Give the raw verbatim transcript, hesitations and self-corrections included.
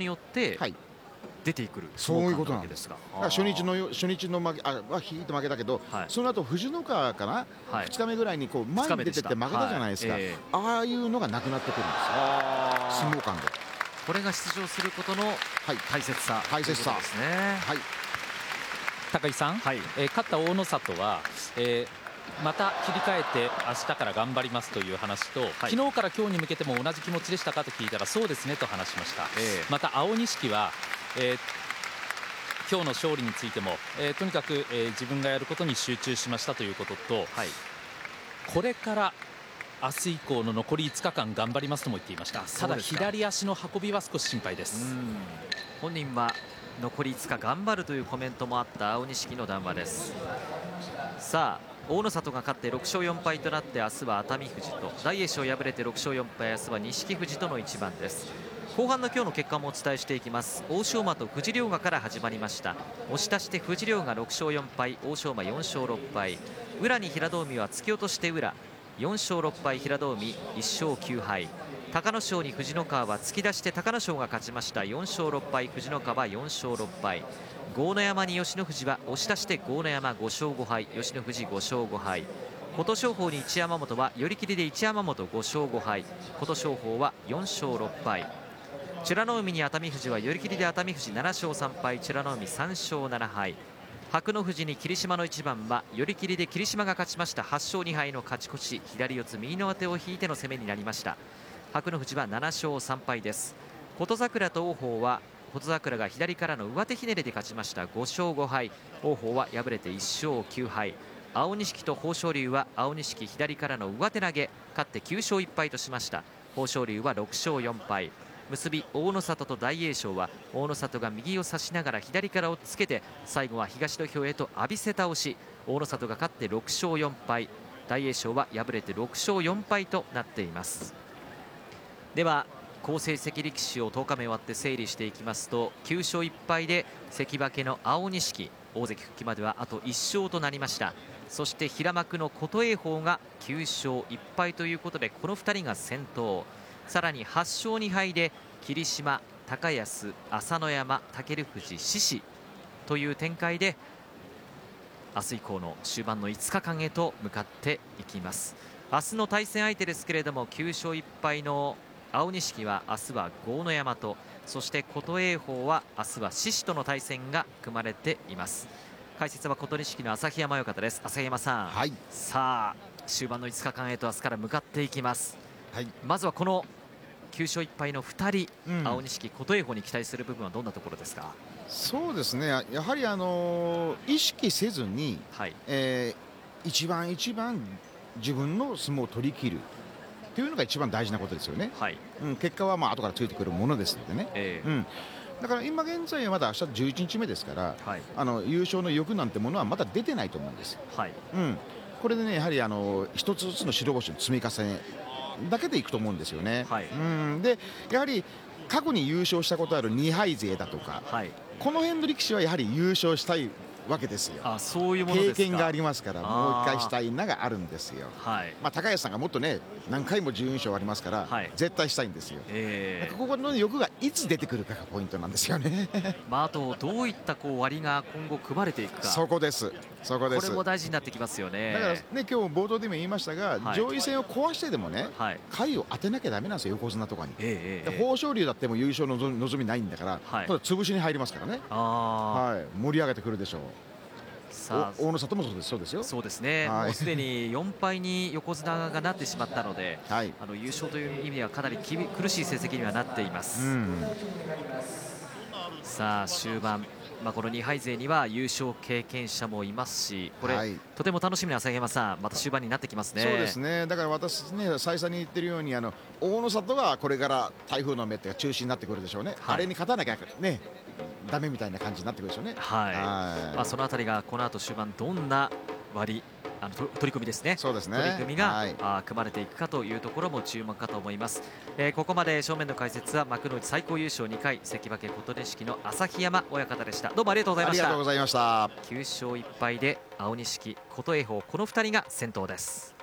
によって出てくる、 そういうことなんですが、初日の初日の負けあは引いて負けたけど、はい、その後藤の川かな、はい、ふつかめぐらいにこう前に出てって負けたじゃないですか、はいえー、ああいうのがなくなってくるんですよ、相撲感で。 これが出場することの大切さ、はい、 大切さですね。 はい、高井さん、はい、えー、勝った大野里は、えーまた切り替えて明日から頑張りますという話と、はい、昨日から今日に向けても同じ気持ちでしたかと聞いたらそうですねと話しました、えー、また青錦は、えー、今日の勝利についても、えー、とにかく、えー、自分がやることに集中しましたということと、はい、これから明日以降の残りいつかかん頑張りますとも言っていました。ただ左足の運びは少し心配です。 うん、本人は残りいつか頑張るというコメントもあった青錦の談話です。さあ大野里が勝ってろく勝よん敗となって明日は熱海富士と、大栄翔敗れてろく勝よん敗、明日は錦富士との一番です。後半の今日の結果もお伝えしていきます。欧勝馬と藤涼河から始まりました。押し出して藤涼河ろく勝よん敗、欧勝馬よん勝ろっ敗、宇良に平戸海は突き落として宇良よん勝ろっ敗、平戸海いっ勝きゅう敗、隆の勝に藤の川は突き出して隆の勝が勝ちました。よん勝ろっ敗、藤の川よん勝ろっ敗、豪ノ山に吉野富士は押し出して豪ノ山ご勝ご敗、吉野富士ご勝ご敗、琴勝峰に一山本は寄り切りで一山本ご勝ご敗、琴勝峰はよん勝ろっ敗、美ノ海に熱海富士は寄り切りで熱海富士なな勝さん敗、美ノ海さん勝なな敗、白の富士に霧島の一番は寄り切りで霧島が勝ちました。はち勝に敗の勝ち越し、左四つ右の当てを引いての攻めになりました。白の富士はなな勝さん敗です。琴櫻と王鵬は琴櫻が左からの上手ひねりで勝ちました。ご勝ご敗、王鵬は敗れていっ勝きゅう敗、青錦と豊昇龍は青錦左からの上手投げ勝ってきゅう勝いっ敗としました。豊昇龍はろく勝よん敗、結び大野里と大栄翔は大野里が右を差しながら左から押っつけて、最後は東土俵へと浴びせ倒し、大野里が勝ってろく勝よん敗、大栄翔は敗れてろく勝よん敗となっています。では好成績力士をとおかめ終わって整理していきますと、きゅう勝いっ敗で関脇の青錦、大関復帰まではあといっ勝となりました。そして平幕の琴恵光がきゅう勝いっ敗ということで、このふたりが先頭。さらにはち勝に敗で霧島、高安、朝乃山、尊富士、獅司という展開で明日以降の終盤のいつかかんへと向かっていきます。明日の対戦相手ですけれども、きゅう勝いっ敗の青錦は明日は豪ノ山と、そして琴恵光は明日は獅司との対戦が組まれています。解説は琴錦の旭山親方です。旭山さん、はい、さあ終盤のいつかかんへと明日から向かっていきます。はい、まずはこのきゅう勝いっ敗のふたり、うん、青錦、琴恵光に期待する部分はどんなところですか。 そうですね、やはり、あのー、意識せずに、はい、えー、一番一番自分の相撲を取り切るというのが一番大事なことですよね。はい、うん、結果はまあ後からついてくるものですのでね、えーうん、だから今現在はまだ明日じゅういちにちめですから、はい、あの優勝の欲なんてものはまだ出てないと思うんです。はい、うん、これでねやはりあの一つずつの白星の積み重ねだけでいくと思うんですよね。はい、うんでやはり過去に優勝したことあるに敗勢だとか、はい、この辺の力士はやはり優勝したいわけですよ。あ、そういうものですか。経験がありますから、もう一回したいながあるんですよ。はい、まあ、高安さんがもっとね何回も準優勝ありますから、はい、絶対したいんですよ。えー、ここの欲がいつ出てくるかがポイントなんですよね。 まあ、あとどういったこう割が今後組まれていくか、 そこですそこです。 これも大事になってきますよね。 だからね、今日冒頭でも言いましたが、はい、上位戦を壊してでもね、はい、下位を当てなきゃだめなんですよ、横綱とかに。えーえー、豊昇龍だっても優勝の望みないんだから、はい、ただ潰しに入りますからね。あ、はい、盛り上げてくるでしょう。さあ大野里もそうです。そうですよ。 そうですね、はい、もうすでによん敗に横綱がなってしまったので、はい、あの優勝という意味ではかなりきび苦しい成績にはなっています。うん、さあ終盤、まあ、このに敗勢には優勝経験者もいますし、これ、はい、とても楽しみな旭山さん、また終盤になってきますね。 そうですね、だから私ね再三に言ってるように、あの大野里はこれから台風の目って中心になってくるでしょうね。はい、あれに勝たなきゃねダメみたいな感じになってくるでしょうね。はい、はい、 まあ、そのあたりがこの後終盤どんな割あの取り組みですね。そうですね、取り組みが、はい、あ組まれていくかというところも注目かと思います。えー、ここまで正面の解説は幕内最高優勝にかい関脇琴錦の旭山親方でした。どうもありがとうございました。 ありがとうございました。 きゅう勝いっ敗で青錦、琴恵光、このふたりが先頭です。